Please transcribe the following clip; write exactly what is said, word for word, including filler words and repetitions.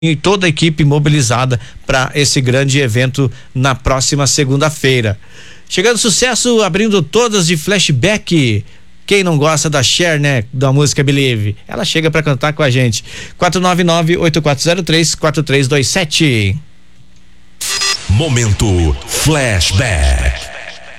e toda a equipe mobilizada para esse grande evento na próxima segunda-feira. Chegando sucesso, abrindo todas de Flashback. Quem não gosta da Cher, né? Da música Believe. Ela chega para cantar com a gente. quatro nove nove, oito quatro zero três, quatro três dois sete. Momento Flashback.